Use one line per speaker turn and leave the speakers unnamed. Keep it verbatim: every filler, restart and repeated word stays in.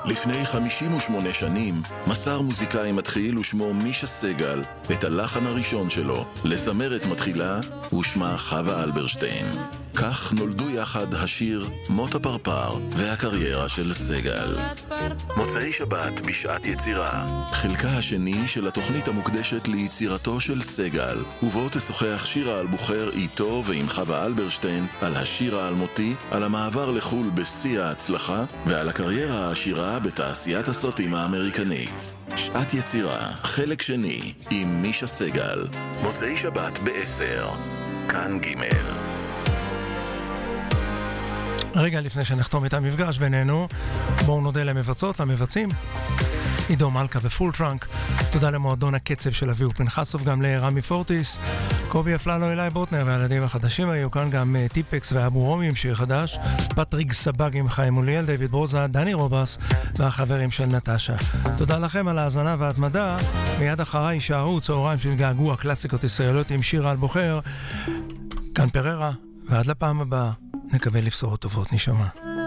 לפני חמישים ושמונה שנים מסר מוזיקאי מתחיל ושמו מישה סגל את הלחן הראשון שלו לזמרת מתחילה ושמה חווה אלברשטיין. כך נולדו יחד השיר מות הפרפר והקריירה של סגל. מוצאי שבת בשעת יצירה, חלקה השני של התוכנית המוקדשת ליצירתו של סגל, ובו תשוחח שירה אלבוחר איתו ועם חווה אלברשטיין על השיר האלמותי, על המעבר לחול בשיא ההצלחה ועל הקריירה העשירה בתעשיית הסרטים האמריקנית. שעת יצירה, חלק שני, עם מישה סגל. מוצאי שבת בעשר, כאן ג'.
רגע לפני שנחתום את המפגש בינינו, בואו נודה למבצעות, למבצעים. עידו מלכה ופול טראנק. תודה למועדון הקצב של אביהו פנחסוב, גם לרמי פורטיס, קובי אפללו, אלי בוטנר והילדים החדשים. היו כאן גם טיפקס ואבו רומי עם שיר חדש, פטריק סבג עם חיים מוליאל, דיוויד ברוזה, דני רובס והחברים של נטשה. תודה לכם על ההאזנה וההתמדה. מיד אחריי יישארו צהריים של געגוע, קלאסיקות ישראליות עם שיר אלבוחר. כאן פררה, ועד לפעם הבאה נקווה לבשורות טובות, נשמה.